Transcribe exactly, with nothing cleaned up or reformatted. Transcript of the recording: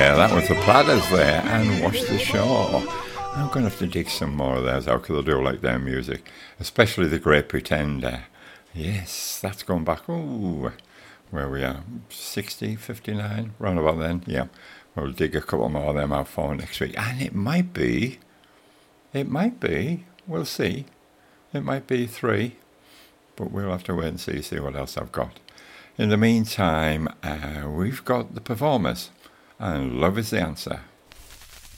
Yeah, that was the Platters there, and Wash the Shore. I'm going to have to dig some more of theirs out, because I do like their music, especially The Great Pretender. Yes, that's going back, ooh, where we are, sixty, fifty-nine, round about then, yeah. We'll dig a couple more of them out for next week. And it might be, it might be, we'll see, it might be three, but we'll have to wait and see, see what else I've got. In the meantime, uh, we've got the performers, and Love is the Answer.